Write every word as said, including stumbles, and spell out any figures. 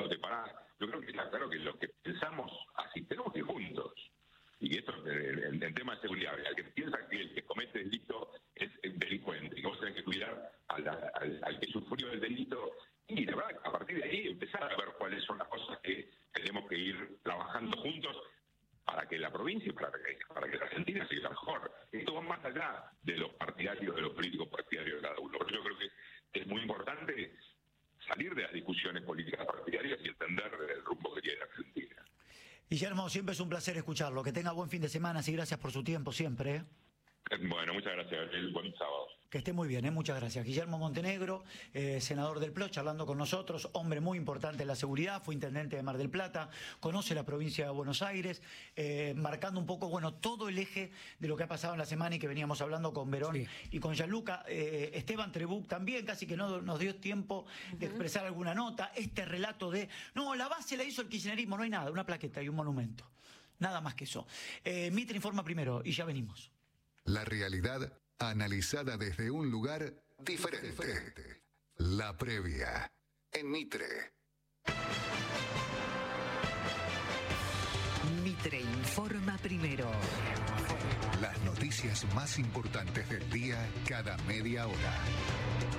diciéndote, pará, yo creo que está claro que los que pensamos así tenemos que ir juntos. Y esto, en, en tema de seguridad, el que piensa que el que comete delito es el delincuente, y vos tenés que cuidar al, al, al que sufrió el delito, y la verdad, a partir de ahí empezar a ver cuáles son las cosas que tenemos que ir trabajando juntos para que la provincia y para que, para que la Argentina siga mejor. Esto va más allá de los partidarios, de los políticos partidarios de cada uno. Por eso yo creo que es muy importante salir de las discusiones políticas partidarias y entender el rumbo que tiene la Argentina. Guillermo, siempre es un placer escucharlo. Que tenga buen fin de semana, y gracias por su tiempo siempre. ¿eh? Bueno, muchas gracias, Gabriel. Buen sábado. Que esté muy bien, ¿eh? Muchas gracias. Guillermo Montenegro, eh, senador del P L O, charlando con nosotros, hombre muy importante en la seguridad, fue intendente de Mar del Plata, conoce la provincia de Buenos Aires, eh, marcando un poco, bueno, todo el eje de lo que ha pasado en la semana y que veníamos hablando con Verón sí. y con Gianluca. Eh, Esteban Trebuch también, casi que no nos dio tiempo de uh-huh. expresar alguna nota. Este relato de, no, la base la hizo el kirchnerismo, no hay nada, una plaqueta y un monumento. Nada más que eso. Eh, Mitre informa primero y ya venimos. La realidad analizada desde un lugar diferente. La previa en Mitre. Mitre informa primero. Las noticias más importantes del día cada media hora.